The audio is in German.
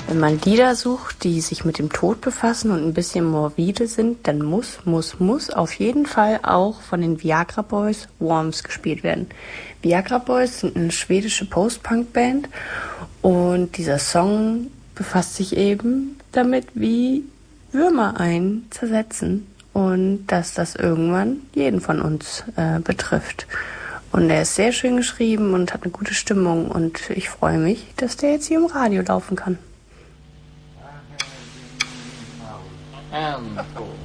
Wenn man Lieder sucht, die sich mit dem Tod befassen und ein bisschen morbide sind, dann muss auf jeden Fall auch von den Viagra Boys Worms gespielt werden. Viagra Boys sind eine schwedische Post-Punk-Band und dieser Song befasst sich eben damit, wie Würmer einen zersetzen und dass das irgendwann jeden von uns betrifft. Und er ist sehr schön geschrieben und hat eine gute Stimmung und ich freue mich, dass der jetzt hier im Radio laufen kann. And